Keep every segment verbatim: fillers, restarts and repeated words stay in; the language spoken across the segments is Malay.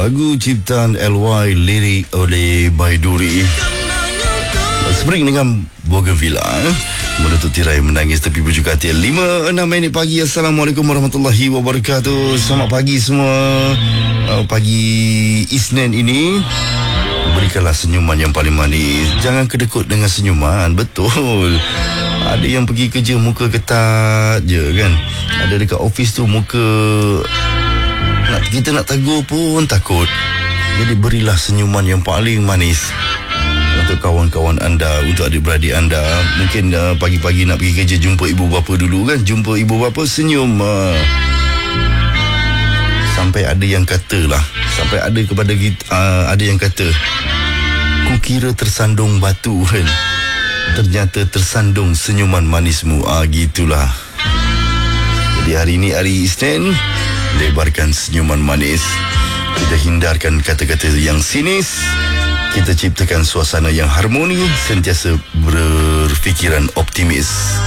lagu ciptaan L Y, lirik oleh Baiduri. Spring dengan Bougainvillea eh? Menutup tirai menangis tepi bujuk hati. Lima enam minit pagi. Assalamualaikum warahmatullahi wabarakatuh. Selamat pagi semua. uh, Pagi Isnin ini, berikanlah senyuman yang paling manis. Jangan kedekut dengan senyuman. Betul, ada yang pergi kerja muka ketat je kan. Ada dekat office tu muka nak, kita nak tegur pun takut. Jadi berilah senyuman yang paling manis untuk kawan-kawan anda, untuk adik-beradik anda. Mungkin uh, pagi-pagi nak pergi kerja, jumpa ibu bapa dulu kan. Jumpa ibu bapa, senyum. uh, Sampai ada yang kata lah, Sampai ada kepada kita, uh, ada yang kata, ku kira tersandung batu kan, ternyata tersandung senyuman manismu. Ah, gitulah. Jadi hari ini hari Isnin, lebarkan senyuman manis. Kita hindarkan kata-kata yang sinis. Kita ciptakan suasana yang harmoni, sentiasa berfikiran optimis.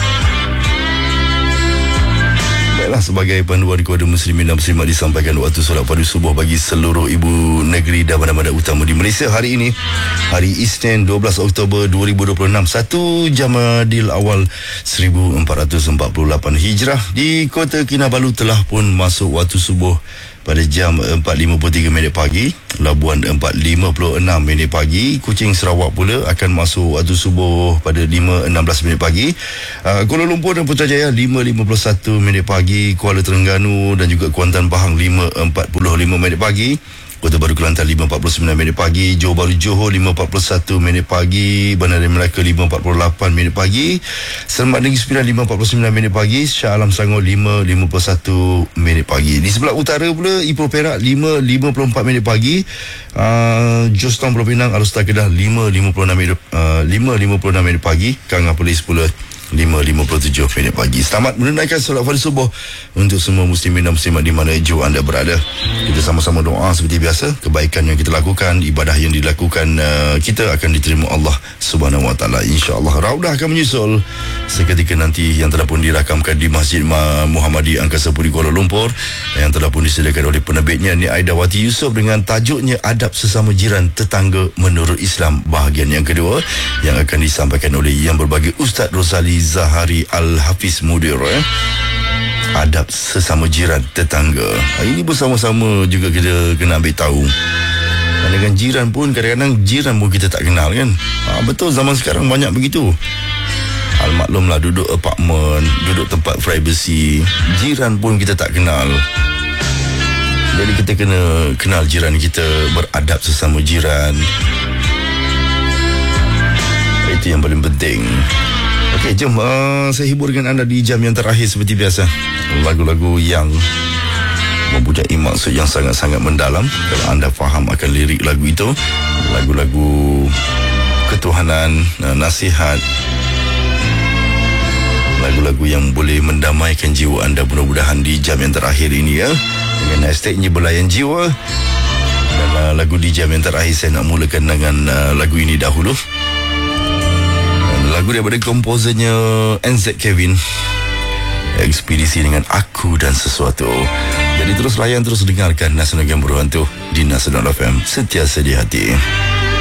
Baiklah, sebagai panduan kepada muslimin dan muslimat, disampaikan waktu solat pada subuh bagi seluruh ibu negeri dan bandar-bandar utama di Malaysia. Hari ini, hari Isnin dua belas Oktober dua ribu dua puluh enam, satu Jamadil Awal seribu empat ratus empat puluh lapan Hijrah. Di Kota Kinabalu telah pun masuk waktu subuh pada jam empat lima puluh tiga minit pagi. Labuan empat lima puluh enam minit pagi. Kuching Sarawak pula akan masuk waktu subuh pada lima enam belas minit pagi. uh, Kuala Lumpur dan Putrajaya lima lima puluh satu minit pagi. Kuala Terengganu dan juga Kuantan Pahang lima empat puluh lima minit pagi. Kota Baru Kelantan lima empat puluh sembilan minit pagi. Johor Bahru Johor lima empat puluh satu minit pagi. Bandar Melaka lima empat puluh lapan minit pagi. Seremban Negeri Sembilan lima empat puluh sembilan minit pagi. Shah Alam Selangor lima lima puluh satu minit pagi. Di sebelah utara pula, Ipoh Perak lima lima puluh empat minit pagi. uh, Jos Town Pulau Pinang Alustar Kedah lima lima puluh enam minit uh, lima lima puluh enam minit pagi. Kangah Perlis pula lima lima puluh tujuh minit pagi. Selamat menunaikan solat fardu subuh untuk semua muslimin dan muslimat di mana jauh anda berada. Kita sama-sama doa seperti biasa. Kebaikan yang kita lakukan, ibadah yang dilakukan uh, kita akan diterima Allah Subhanahu Wa Taala, insya-Allah. Raudah akan menyusul seketika nanti, yang telah pun dirakamkan di Masjid Muhammadi Angkasa Puri Kuala Lumpur, yang telah pun disediakan oleh penerbitnya Ni Aidawati Yusof dengan tajuknya Adab Sesama Jiran Tetangga Menurut Islam, bahagian yang kedua, yang akan disampaikan oleh yang berbahagia Ustaz Rosali Zahari Al-Hafiz Mudir. eh? Adab sesama jiran tetangga. Ini bersama-sama juga kita kena ambil tahu. Dan dengan jiran pun, kadang-kadang jiran pun kita tak kenal kan. ha, Betul, zaman sekarang banyak begitu. Al-maklumlah, duduk apartmen, duduk tempat privacy, jiran pun kita tak kenal. Jadi kita kena kenal jiran kita, beradab sesama jiran. Itu yang paling penting. Okey, jom uh, saya hiburkan anda di jam yang terakhir seperti biasa. Lagu-lagu yang mempunyai maksud yang sangat-sangat mendalam. Kalau anda faham akan lirik lagu itu, lagu-lagu ketuhanan, uh, nasihat, lagu-lagu yang boleh mendamaikan jiwa anda, mudah-mudahan di jam yang terakhir ini ya. Dengan hashtagnya Belayan Jiwa. Dan uh, lagu di jam yang terakhir saya nak mulakan dengan uh, lagu ini dahulu. Lagu daripada komposernya N Z Kevin, Ekspedisi dengan Aku dan Sesuatu. Jadi terus layan, terus dengarkan Nasional Game Berhantu di Nasional F M, sentiasa di hati.